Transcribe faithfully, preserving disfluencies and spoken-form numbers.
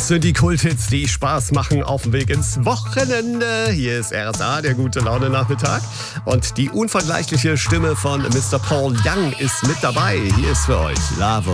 sind die Kulthits, die Spaß machen auf dem Weg ins Wochenende. Hier ist R S A, der gute Laune-Nachmittag. Und die unvergleichliche Stimme von Mister Paul Young ist mit dabei. Hier ist für euch Lavo.